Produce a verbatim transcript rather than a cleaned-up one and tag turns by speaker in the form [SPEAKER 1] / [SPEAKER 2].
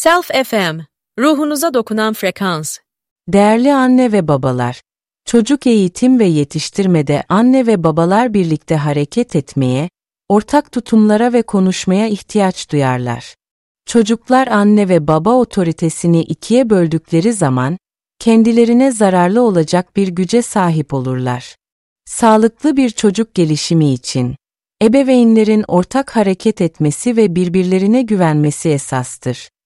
[SPEAKER 1] Self F M, ruhunuza dokunan frekans.
[SPEAKER 2] Değerli anne ve babalar, çocuk eğitim ve yetiştirmede anne ve babalar birlikte hareket etmeye, ortak tutumlara ve konuşmaya ihtiyaç duyarlar. Çocuklar anne ve baba otoritesini ikiye böldükleri zaman, kendilerine zararlı olacak bir güce sahip olurlar. Sağlıklı bir çocuk gelişimi için, ebeveynlerin ortak hareket etmesi ve birbirlerine güvenmesi esastır.